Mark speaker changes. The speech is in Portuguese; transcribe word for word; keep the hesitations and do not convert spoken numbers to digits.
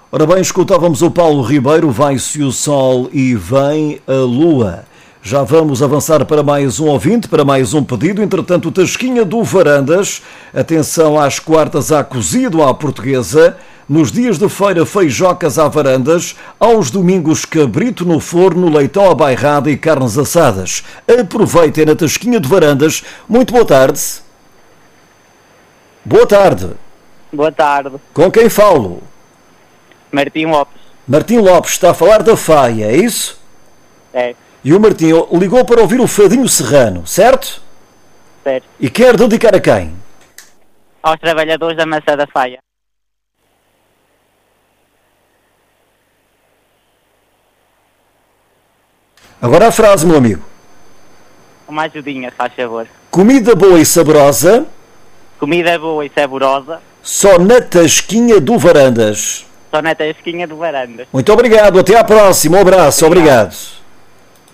Speaker 1: Ora bem, escutávamos o Paulo Ribeiro, vai-se o sol e vem a lua. Já vamos avançar para mais um ouvinte, para mais um pedido. Entretanto, Tasquinha do Varandas, atenção às quartas à cozido à portuguesa, nos dias de feira feijocas à varandas, aos domingos cabrito no forno, leitão à bairrada e carnes assadas. Aproveitem na Tasquinha de Varandas. Muito boa tarde. Boa tarde.
Speaker 2: Boa tarde.
Speaker 1: Com quem falo?
Speaker 2: Martim Lopes.
Speaker 1: Martim Lopes, está a falar da Faia, é isso?
Speaker 2: É.
Speaker 1: E o Martim ligou para ouvir o Fadinho Serrano, certo?
Speaker 2: Certo.
Speaker 1: E quer dedicar a quem?
Speaker 2: Aos trabalhadores da Maçã da Faia.
Speaker 1: Agora a frase, meu amigo.
Speaker 2: Uma ajudinha, faz favor.
Speaker 1: Comida boa e saborosa,
Speaker 2: Comida boa e saborosa,
Speaker 1: só na Tasquinha do Varandas.
Speaker 2: só na Tasquinha do Varandas.
Speaker 1: Muito obrigado, até à próxima, um abraço, obrigado.